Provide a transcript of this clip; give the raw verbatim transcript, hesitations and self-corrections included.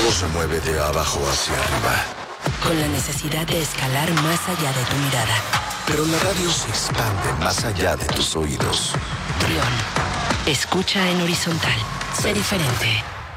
mundo se mueve de abajo hacia arriba. Con la necesidad de escalar más allá de tu mirada. Pero la radio se expande más allá de tus oídos. Trión. Escucha en horizontal. Sé diferente.